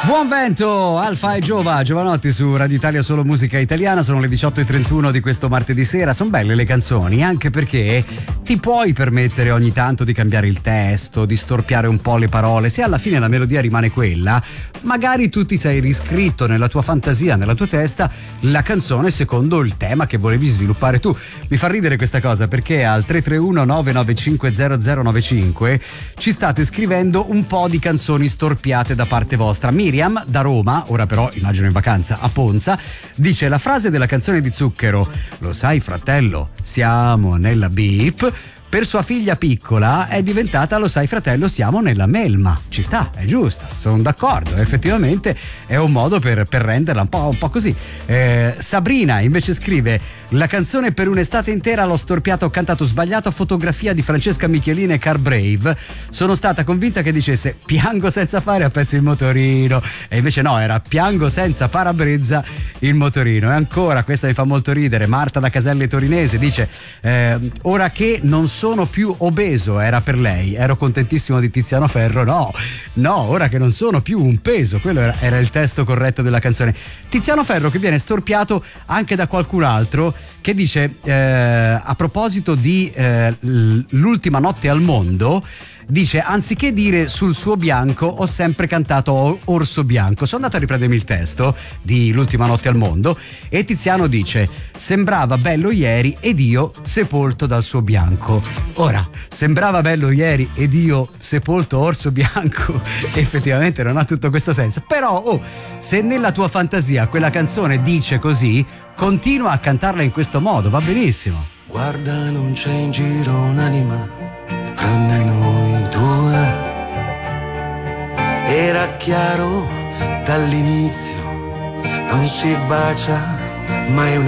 Buon vento, Alfa e Giovanotti su Radio Italia, solo musica italiana. Sono le 18:31 di questo martedì sera. Sono belle le canzoni, anche perché ti puoi permettere ogni tanto di cambiare il testo, di storpiare un po' le parole. Se alla fine la melodia rimane quella, magari tu ti sei riscritto nella tua fantasia, nella tua testa, la canzone secondo il tema che volevi sviluppare tu. Mi fa ridere questa cosa perché al 331-995-0095 ci state scrivendo un po' di canzoni storpiate da parte vostra. Miriam da Roma, ora però immagino in vacanza a Ponza, dice: la frase della canzone di Zucchero, lo sai fratello, siamo nella beep, per sua figlia piccola è diventata lo sai fratello, siamo nella melma. Ci sta, è giusto, sono d'accordo, effettivamente è un modo per renderla un po' così. Sabrina invece scrive: la canzone per un'estate intera l'ho storpiata, ho cantato sbagliato, fotografia di Francesca Michelin e Car Brave, sono stata convinta che dicesse piango senza fare a pezzi il motorino, e invece no, era piango senza parabrezza il motorino. E ancora, questa mi fa molto ridere, Marta da Caselle Torinese dice: ora che non sono più obeso, era per lei, ero contentissimo di Tiziano Ferro. No, ora che non sono più un peso, quello era il testo corretto della canzone. Tiziano Ferro che viene storpiato anche da qualcun altro che dice a proposito di l'ultima notte al mondo, dice: anziché dire sul suo bianco ho sempre cantato orso bianco. Sono andato a riprendermi il testo di l'ultima notte al mondo e Tiziano dice: sembrava bello ieri ed io sepolto dal suo bianco. Ora, sembrava bello ieri ed io sepolto orso bianco, effettivamente non ha tutto questo senso, però se nella tua fantasia quella canzone dice così, continua a cantarla in questo modo, va benissimo. Guarda, non c'è in giro un'anima tranne noi due. Era chiaro dall'inizio, non si bacia mai una